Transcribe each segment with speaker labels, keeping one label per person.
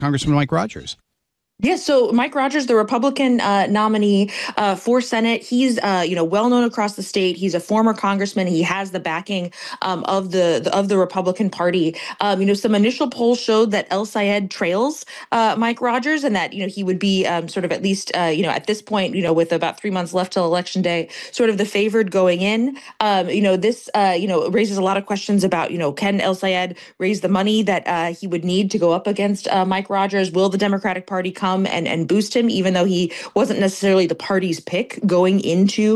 Speaker 1: Congressman Mike Rogers.
Speaker 2: Yes, so Mike Rogers, the Republican nominee for Senate, he's well known across the state. He's a former congressman. He has the backing of the Republican Party. Some initial polls showed that El Sayed trails Mike Rogers, and that he would be sort of at least at this point with about 3 months left till Election Day, sort of the favored going in. This raises a lot of questions about can El Sayed raise the money that he would need to go up against Mike Rogers? Will the Democratic Party come and boost him, even though he wasn't necessarily the party's pick going into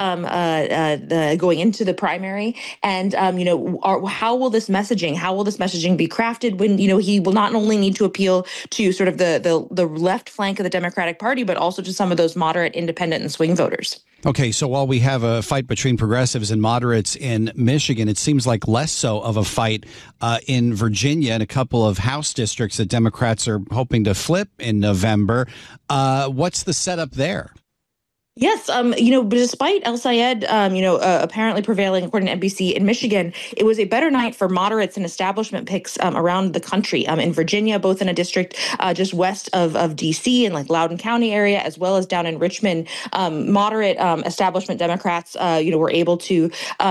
Speaker 2: the primary? And how will this messaging be crafted when he will not only need to appeal to sort of the left flank of the Democratic Party, but also to some of those moderate, independent, and swing voters?
Speaker 1: Okay, so while we have a fight between progressives and moderates in Michigan, it seems like less so of a fight in Virginia and a couple of House districts that Democrats are hoping to flip in November. What's the setup there?
Speaker 2: Yes, despite El Sayed, apparently prevailing, according to NBC, in Michigan, it was a better night for moderates and establishment picks around the country. In Virginia, both in a district just west of D.C. and like Loudoun County area, as well as down in Richmond, moderate establishment Democrats, were able to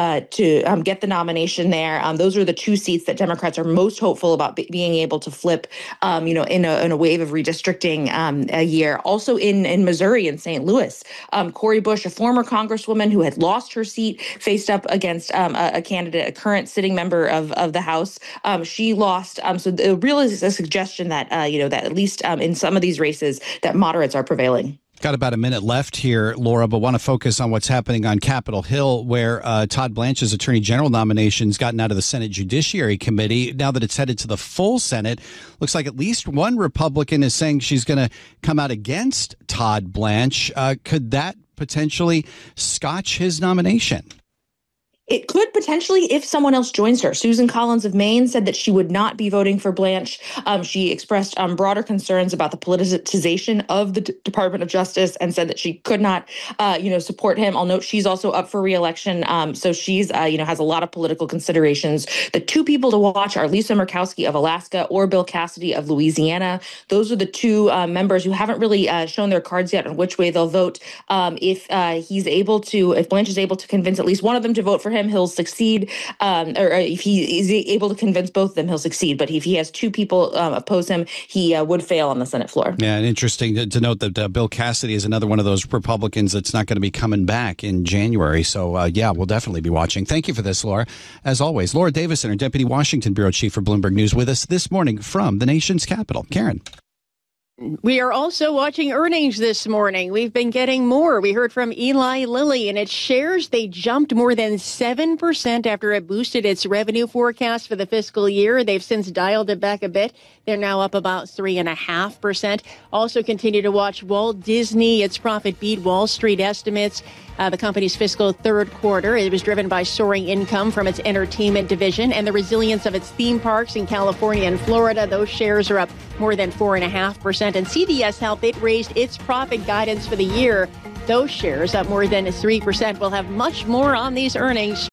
Speaker 2: get the nomination there. Those are the two seats that Democrats are most hopeful about being able to flip, in a wave of redistricting a year. Also in Missouri and St. Louis. Cori Bush, a former congresswoman who had lost her seat, faced up against a candidate, a current sitting member of the House. She lost. So there really is a suggestion that, that at least in some of these races that moderates are prevailing.
Speaker 1: Got about a minute left here, Laura, but want to focus on what's happening on Capitol Hill, where Todd Blanche's Attorney General nomination's gotten out of the Senate Judiciary Committee. Now that it's headed to the full Senate, looks like at least one Republican is saying she's going to come out against Todd Blanche. Could that potentially scotch his nomination?
Speaker 2: It could potentially if someone else joins her. Susan Collins of Maine said that she would not be voting for Blanche. She expressed broader concerns about the politicization of the Department of Justice and said that she could not, support him. I'll note she's also up for re-election. So she's, has a lot of political considerations. The two people to watch are Lisa Murkowski of Alaska or Bill Cassidy of Louisiana. Those are the two members who haven't really shown their cards yet on which way they'll vote. If Blanche is able to convince at least one of them to vote for him, he'll succeed. Or if he is able to convince both of them, he'll succeed. But if he has two people oppose him, he would fail on the Senate floor.
Speaker 1: Yeah, and interesting to note that Bill Cassidy is another one of those Republicans that's not going to be coming back in January. So, we'll definitely be watching. Thank you for this, Laura. As always, Laura Davison, our Deputy Washington Bureau Chief for Bloomberg News, with us this morning from the nation's capital. Karen.
Speaker 3: We are also watching earnings this morning. We've been getting more. We heard from Eli Lilly, and its shares, they jumped more than 7% after it boosted its revenue forecast for the fiscal year. They've since dialed it back a bit. They're now up about 3.5%. Also continue to watch Walt Disney. Its profit beat Wall Street estimates. The company's fiscal third quarter. It was driven by soaring income from its entertainment division and the resilience of its theme parks in California and Florida. Those shares are up more than 4.5%. And CVS Health, it raised its profit guidance for the year. Those shares up more than 3%. We'll have much more on these earnings